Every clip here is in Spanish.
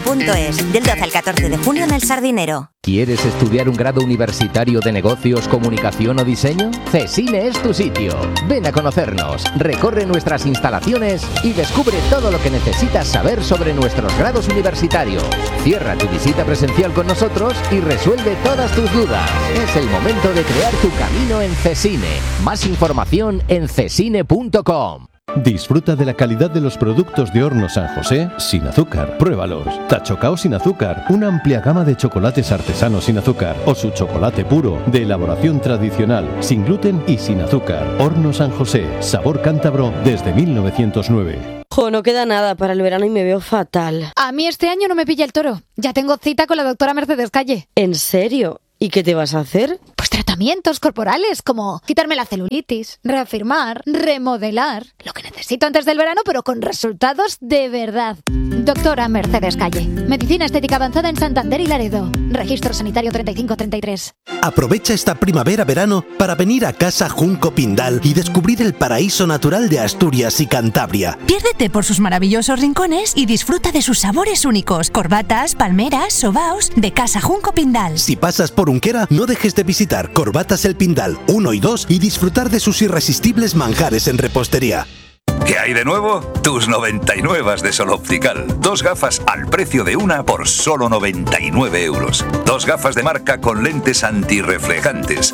cesine.es, del 12 al 14 de junio en El Sardinero. ¿Quieres estudiar un grado universitario de negocios, comunicación o diseño? Cesine es tu sitio. Ven a conocernos, recorre nuestras instalaciones y descubre todo lo que necesitas saber sobre nuestros grados universitarios. Cierra tu visita presencial con nosotros y resuelve todas tus dudas. Es el momento de crear tu camino en Cesine. Más información en cesine.com. Disfruta de la calidad de los productos de Horno San José sin azúcar. Pruébalos. Tachocao sin azúcar, una amplia gama de chocolates artesanos sin azúcar, o su chocolate puro, de elaboración tradicional, sin gluten y sin azúcar. Horno San José, sabor cántabro desde 1909. No queda nada para el verano y me veo fatal. A mí este año no me pilla el toro. Ya tengo cita con la doctora Mercedes Calle. ¿En serio? ¿Y qué te vas a hacer? Pues tratamientos corporales, como quitarme la celulitis, reafirmar, remodelar. Lo que necesito antes del verano, pero con resultados de verdad. Doctora Mercedes Calle. Medicina estética avanzada en Santander y Laredo. Registro sanitario 3533. Aprovecha esta primavera-verano para venir a Casa Junco Pindal y descubrir el paraíso natural de Asturias y Cantabria. Piérdete por sus maravillosos rincones y disfruta de sus sabores únicos. Corbatas, palmeras, sobaos de Casa Junco Pindal. Si pasas por Unquera, no dejes de visitar Corbatas El Pindal 1 y 2 y disfrutar de sus irresistibles manjares en repostería. ¿Qué hay de nuevo? Tus 99 de Sol Optical. 2 gafas al precio de una por solo 99 euros. 2 gafas de marca con lentes antirreflejantes.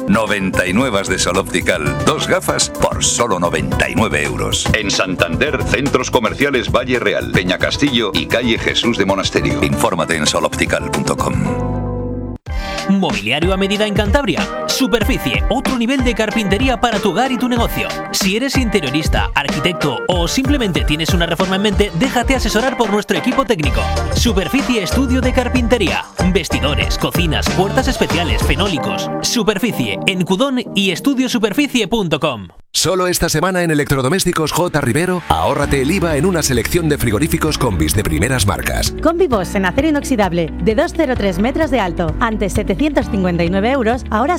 99 de Sol Optical. 2 gafas por solo 99 euros. En Santander, centros comerciales Valle Real, Peña Castillo y calle Jesús de Monasterio. Infórmate en soloptical.com. Mobiliario a medida en Cantabria. Superficie, otro nivel de carpintería para tu hogar y tu negocio. Si eres interiorista, arquitecto o simplemente tienes una reforma en mente, déjate asesorar por nuestro equipo técnico. Superficie Estudio de Carpintería. Vestidores, cocinas, puertas especiales, fenólicos. Superficie en Cudón y estudiosuperficie.com. Solo esta semana en Electrodomésticos J. Rivero, ahórrate el IVA en una selección de frigoríficos Combis de primeras marcas. Combibos en acero inoxidable de 203 metros de alto, antes 759 euros, ahora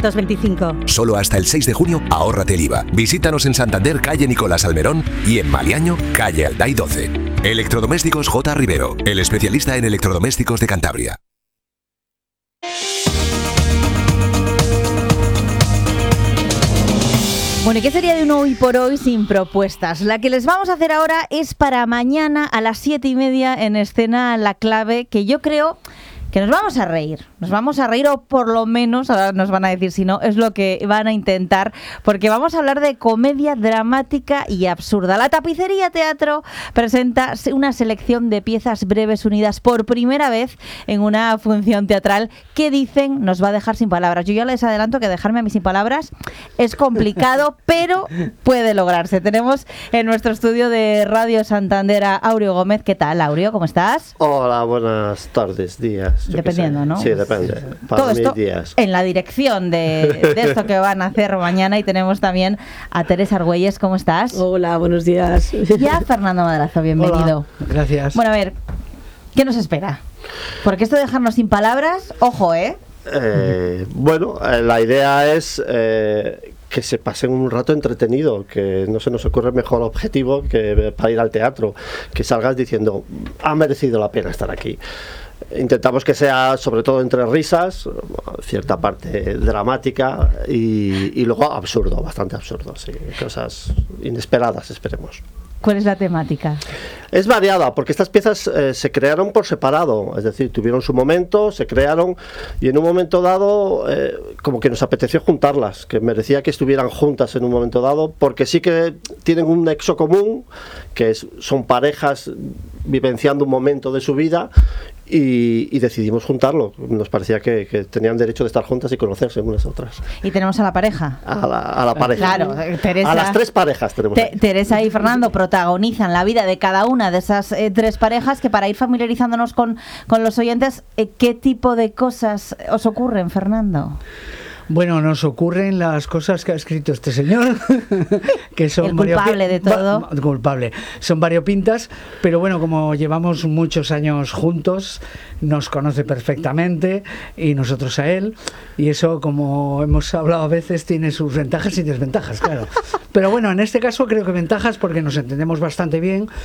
625. Solo hasta el 6 de junio, ahórrate el IVA. Visítanos en Santander, calle Nicolás Almerón, y en Maliaño, calle Alday 12. Electrodomésticos J. Rivero, el especialista en electrodomésticos de Cantabria. Bueno, ¿y qué sería de un hoy por hoy sin propuestas? La que les vamos a hacer ahora es para mañana a las 7:30 en escena La Clave, que yo creo que nos vamos a reír o por lo menos, ahora nos van a decir si no, es lo que van a intentar, porque vamos a hablar de comedia dramática y absurda. La Tapicería Teatro presenta una selección de piezas breves unidas por primera vez en una función teatral que dicen nos va a dejar sin palabras. Yo ya les adelanto que dejarme a mí sin palabras es complicado, pero puede lograrse. Tenemos en nuestro estudio de Radio Santander a Aureo Gómez. ¿Qué tal, Aureo? ¿Cómo estás? Hola, buenas tardes, días. Dependiendo, ¿no? Sí, depende. Para todo esto días. En la dirección de esto que van a hacer mañana, y tenemos también a Teresa Argüelles. ¿Cómo estás? Hola, buenos días. Y a Fernando Madrazo, bienvenido. Hola, gracias. Bueno, a ver, ¿qué nos espera? Porque esto de dejarnos sin palabras, ojo, la idea es que se pasen un rato entretenido, que no se nos ocurre mejor objetivo que para ir al teatro, que salgas diciendo, ha merecido la pena estar aquí. Intentamos que sea sobre todo entre risas, cierta parte dramática y luego absurdo, bastante absurdo, sí, cosas inesperadas, esperemos. ¿Cuál es la temática? Es variada, porque estas piezas se crearon por separado, es decir, tuvieron su momento, se crearon y en un momento dado como que nos apeteció juntarlas, que merecía que estuvieran juntas en un momento dado, porque sí que tienen un nexo común, que son parejas vivenciando un momento de su vida y decidimos juntarlo. Nos parecía que tenían derecho de estar juntas y conocerse unas a otras. Y tenemos a la pareja. A la pareja. Claro, Teresa, a las tres parejas tenemos. Teresa y Fernando protagonizan la vida de cada una de esas tres parejas, que para ir familiarizándonos con los oyentes, ¿qué tipo de cosas os ocurren, Fernando? Bueno, nos ocurren las cosas que ha escrito este señor, que son el culpable de todo. Culpable. Son variopintas, pero bueno, como llevamos muchos años juntos, nos conoce perfectamente y nosotros a él, y eso, como hemos hablado a veces, tiene sus ventajas y desventajas, claro. Pero bueno, en este caso creo que ventajas porque nos entendemos bastante bien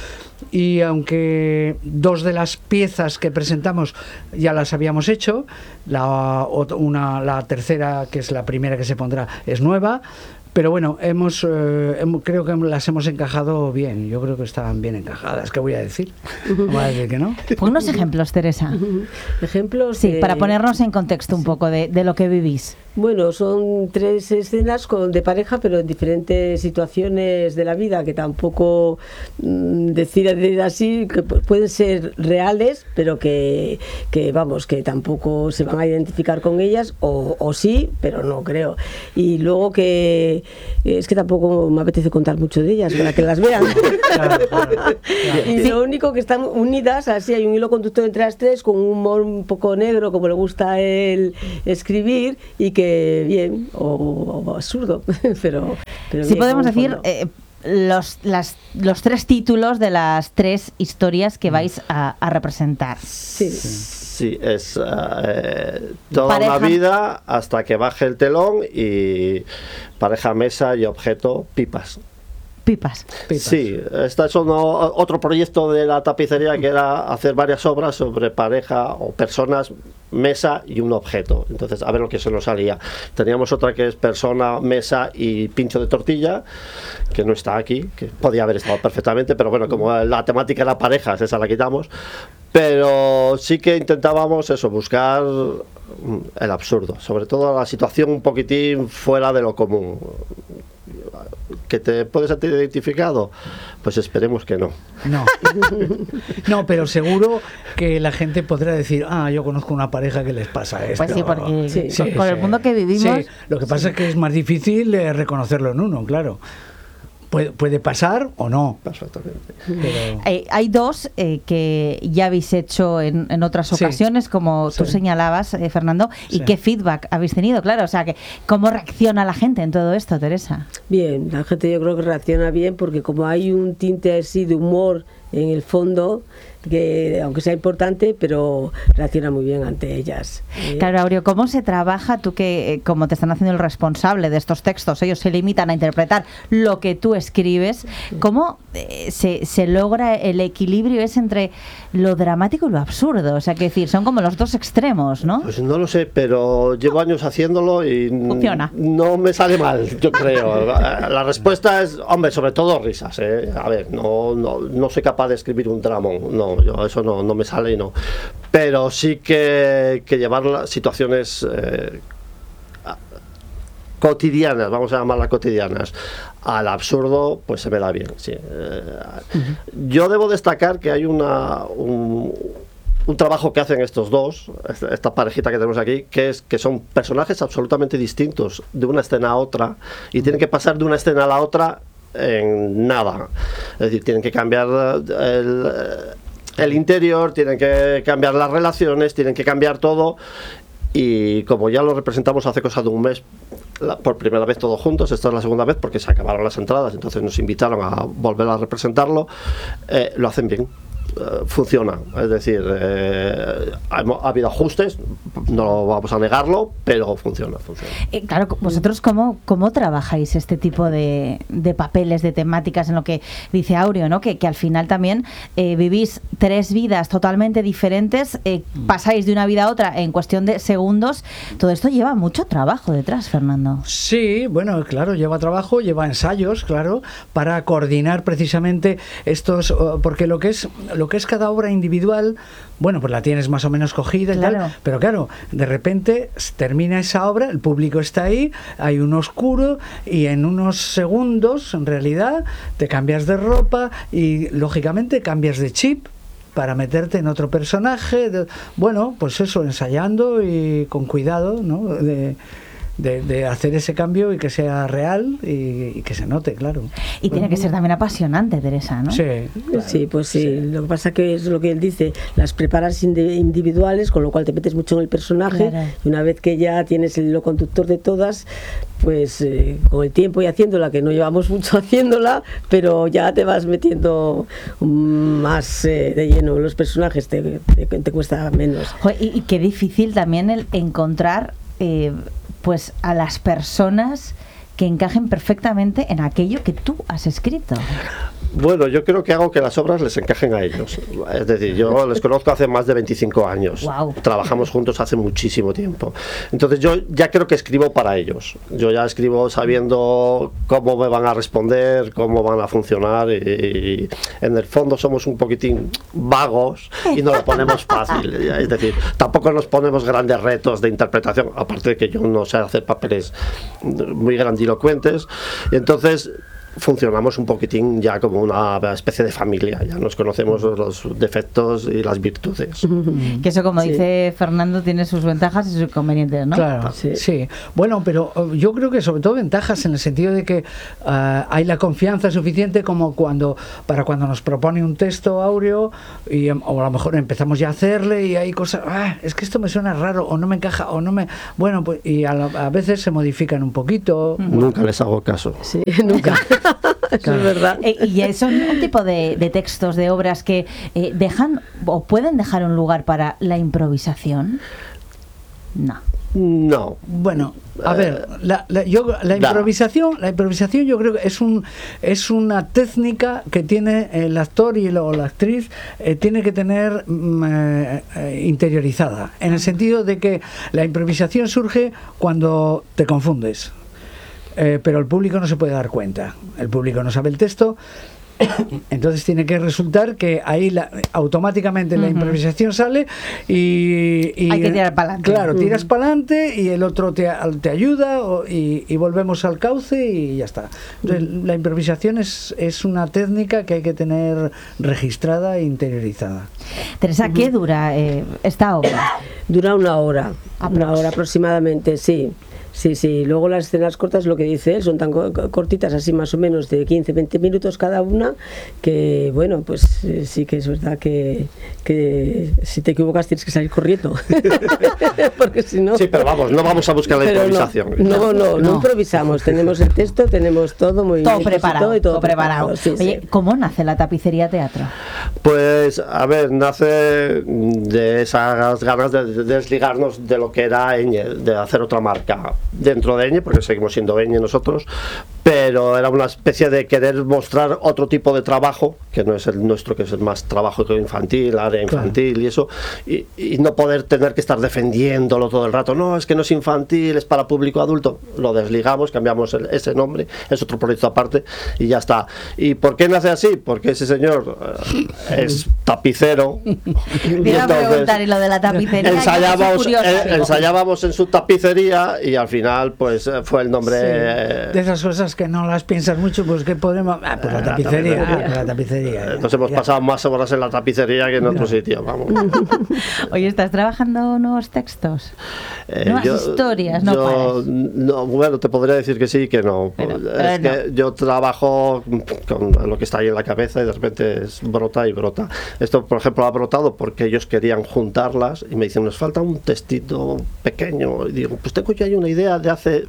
y aunque 2 de las piezas que presentamos ya las habíamos hecho, la tercera, que es la primera que se pondrá, es nueva. Pero bueno, creo que las hemos encajado bien. Yo creo que estaban bien encajadas. ¿Qué voy a decir? ¿Voy a decir que no? Pon unos ejemplos, Teresa. Ejemplos. Sí, para ponernos en contexto un poco de lo que vivís. Bueno, son 3 escenas de pareja, pero en diferentes situaciones de la vida, que tampoco decir así, que pueden ser reales, pero que vamos, que tampoco se van a identificar con ellas, o sí, pero no creo. Y luego que es que tampoco me apetece contar mucho de ellas para que las vean. Claro. Y lo único que están unidas, así hay un hilo conductor entre las 3, con un humor un poco negro, como le gusta a él escribir, y que bien, o absurdo, pero sí, bien, podemos decir los 3 títulos de las 3 historias que vais a representar. Sí, es toda una vida hasta que baje el telón, y pareja, mesa y objeto, pipas. Sí, este es otro proyecto de la tapicería, que era hacer varias obras sobre pareja o personas, mesa y un objeto. Entonces, a ver lo que se nos salía. Teníamos otra que es persona, mesa y pincho de tortilla, que no está aquí, que podía haber estado perfectamente, pero bueno, como la temática era parejas, esa la quitamos. Pero sí que intentábamos eso, buscar el absurdo, sobre todo la situación un poquitín fuera de lo común. ¿Que te puedes sentir identificado? Pues esperemos que no. No, pero seguro que la gente podrá decir, yo conozco una pareja que les pasa esto. Pues sí, porque con el mundo que vivimos... Sí, lo que pasa es que es más difícil reconocerlo en uno, claro. Puede pasar o no. Perfectamente. Pero... Hay 2 que ya habéis hecho en otras ocasiones, como tú señalabas, Fernando. ¿Y qué feedback habéis tenido? Claro, o sea, ¿cómo reacciona la gente en todo esto, Teresa? Bien, la gente yo creo que reacciona bien, porque como hay un tinte así de humor en el fondo, que aunque sea importante, pero reacciona muy bien ante ellas. Claro, Aureo, ¿cómo se trabaja? Tú que, como te están haciendo el responsable de estos textos, ellos se limitan a interpretar lo que tú escribes, ¿cómo se logra el equilibrio ese entre lo dramático y lo absurdo? O sea, que decir, son como los 2 extremos, ¿no? Pues no lo sé, pero llevo años haciéndolo y funciona. No me sale mal, yo creo. La respuesta es, hombre, sobre todo risas, ¿eh? A ver, no soy capaz de escribir un dramón, no, yo eso no me sale y no. Pero sí que llevar las situaciones cotidianas, vamos a llamarlas cotidianas, al absurdo, pues se me da bien, sí. Yo debo destacar que hay un trabajo que hacen estos 2, esta parejita que tenemos aquí, que son personajes absolutamente distintos de una escena a otra, y tienen que pasar de una escena a la otra en nada. Es decir, tienen que cambiar el interior, tienen que cambiar las relaciones, tienen que cambiar todo. Y como ya lo representamos hace cosa de un mes, por primera vez todos juntos, esta es la segunda vez porque se acabaron las entradas, entonces nos invitaron a volver a representarlo, lo hacen bien. Funciona, es decir, ha habido ajustes, no vamos a negarlo, pero funciona. Claro, vosotros ¿cómo trabajáis este tipo de papeles, de temáticas, en lo que dice Aureo, ¿no? Que al final también vivís 3 vidas totalmente diferentes, pasáis de una vida a otra en cuestión de segundos. Todo esto lleva mucho trabajo detrás, Fernando. Sí, bueno, claro, lleva trabajo, lleva ensayos, claro, para coordinar precisamente estos, porque lo que es cada obra individual, bueno, pues la tienes más o menos cogida y tal, pero claro, de repente termina esa obra, el público está ahí, hay un oscuro, y en unos segundos, en realidad, te cambias de ropa y, lógicamente, cambias de chip para meterte en otro personaje. Bueno, pues eso, ensayando y con cuidado, ¿no? De hacer ese cambio y que sea real y que se note, claro. Y tiene que ser también apasionante, Teresa, ¿no? Sí, claro. Sí, pues sí. Lo que pasa que es lo que él dice, las preparas individuales, con lo cual te metes mucho en el personaje, claro. Y una vez que ya tienes el hilo conductor de todas, pues con el tiempo y haciéndola, que no llevamos mucho haciéndola, pero ya te vas metiendo más de lleno en los personajes, te cuesta menos. Y qué difícil también el encontrar pues a las personas que encajen perfectamente en aquello que tú has escrito. Bueno, yo creo que hago que las obras les encajen a ellos. Es decir, yo les conozco hace más de 25 años. Wow. Trabajamos juntos hace muchísimo tiempo. Entonces yo ya creo que escribo para ellos. Yo ya escribo sabiendo cómo me van a responder, cómo van a funcionar y en el fondo somos un poquitín vagos y no lo ponemos fácil. Es decir, tampoco nos ponemos grandes retos de interpretación, aparte de que yo no sé hacer papeles muy grandilocuentes. Entonces funcionamos un poquitín ya como una especie de familia, ya nos conocemos los defectos y las virtudes. Que eso, como dice Fernando, tiene sus ventajas y sus inconvenientes, ¿no? Claro, sí. Bueno, pero yo creo que sobre todo ventajas en el sentido de que hay la confianza suficiente como cuando nos propone un texto áureo o a lo mejor empezamos ya a hacerle y hay cosas, es que esto me suena raro o no me encaja o no me... Bueno, pues y a veces se modifican un poquito. Nunca les hago caso. Sí, nunca. Eso es verdad. Y son un tipo de textos, de obras que dejan o pueden dejar un lugar para la improvisación. No. Bueno, a ver, la improvisación yo creo que es una técnica que tiene el actor o la actriz, tiene que tener interiorizada, en el sentido de que la improvisación surge cuando te confundes. Pero el público no se puede dar cuenta, el público no sabe el texto, entonces tiene que resultar que ahí automáticamente la improvisación sale y hay que tirar para adelante. Claro, tiras para adelante y el otro te ayuda y volvemos al cauce y ya está. Entonces, la improvisación es una técnica que hay que tener registrada e interiorizada. Teresa, ¿qué dura esta obra? Dura una hora aproximadamente, sí. Sí, luego las escenas cortas, lo que dice él, son tan cortitas, así más o menos de 15-20 minutos cada una, que bueno, pues sí que es verdad que si te equivocas tienes que salir corriendo. Porque si no... Sí, pero vamos, no vamos a buscar la improvisación. No improvisamos, tenemos el texto, tenemos todo muy todo preparado. Todo preparado. Sí, Oye, ¿cómo nace la Tapicería Teatro? Pues, a ver, nace de esas ganas de desligarnos de lo que era Eñe, de hacer otra marca dentro de Eñe, porque seguimos siendo Eñe nosotros, pero era una especie de querer mostrar otro tipo de trabajo, que no es el nuestro, que es el más trabajo infantil, área infantil, claro. Y eso, y no poder tener que estar defendiéndolo todo el rato. No, es que no es infantil, es para público adulto. Lo desligamos, cambiamos ese nombre, es otro proyecto aparte y ya está. ¿Y por qué nace así? Porque ese señor es tapicero. Voy a preguntar, y lo de la tapicería, ensayábamos en su tapicería y al final pues fue el nombre. De esas cosas que no las piensas mucho, pues que podemos... pues la tapicería. Nos hemos pasado más horas en la tapicería que en otro sitio, vamos. Oye, ¿estás trabajando nuevos textos? ¿Nuevas historias? No, bueno, te podría decir que sí y que no. Que yo trabajo con lo que está ahí en la cabeza y de repente brota y brota. Esto, por ejemplo, ha brotado porque ellos querían juntarlas y me dicen, nos falta un textito pequeño. Y digo, pues tengo yo ahí una idea de hace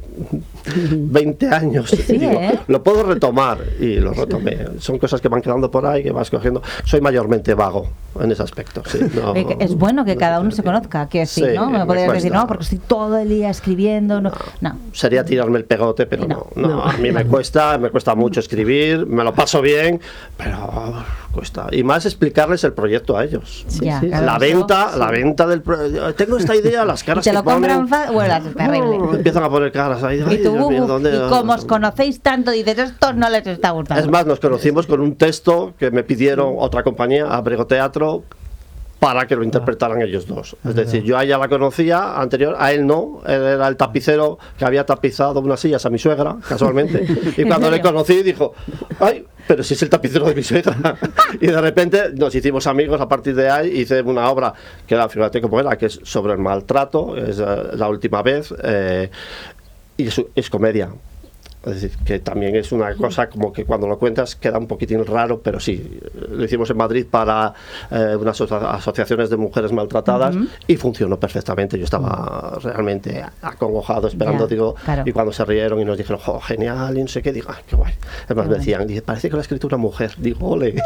20 años. Sí, digo, lo puedo retomar y lo retomé. Son cosas que van quedando por ahí, que vas cogiendo. Soy mayormente vago en ese aspecto. Sí, es bueno que cada uno se conozca, que sí, ¿no? Me podrías decir, no, porque estoy todo el día escribiendo. No. Sería tirarme el pegote, pero no. A mí me cuesta mucho escribir, me lo paso bien, pero cuesta. Y más explicarles el proyecto a ellos. La venta del proyecto. Tengo esta idea, las caras y te lo compran bueno, es terrible. Empiezan a poner caras ahí. Y tú, y como os conocéis tanto, dices, esto no les está gustando. Es más, nos conocimos con un texto que me pidieron otra compañía, Abrego Teatro, para que lo interpretaran ellos dos. Es decir, yo a ella la conocía anterior, a él no. Él era el tapicero que había tapizado unas sillas a mi suegra, casualmente. Y cuando le conocí, dijo, ¡ay! Pero si es el tapicero de mi suegra. Y de repente nos hicimos amigos. A partir de ahí hice una obra que era, fíjate cómo era, que es sobre el maltrato, es La última vez, y es comedia. Es decir, que también es una cosa como que cuando lo cuentas queda un poquitín raro, pero sí, lo hicimos en Madrid para unas asociaciones de mujeres maltratadas y funcionó perfectamente. Yo estaba realmente acongojado esperando, y cuando se rieron y nos dijeron, ¡oh, genial! Y no sé qué, digo, ¡ay, qué guay! Además me decían, parece que lo ha escrito una mujer. Digo, ¡ole!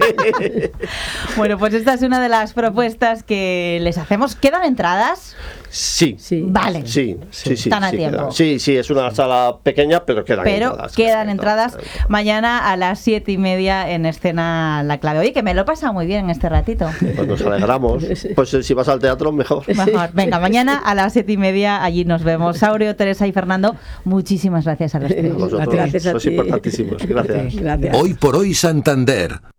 Bueno, pues esta es una de las propuestas que les hacemos. ¿Quedan entradas? Sí. Vale. Sí. Están a tiempo. Sí, es una sala pequeña, pero quedan entradas. Quedan entradas mañana a las 7:30 en Escena La Clave. Oye, que me lo he pasado muy bien este ratito. Pues nos alegramos. Pues si vas al teatro, mejor. Venga, mañana a las 7:30 allí nos vemos. Saurio, Teresa y Fernando, muchísimas gracias a los tres. Gracias a ti. Sois importantísimos. Gracias. Hoy por hoy Santander.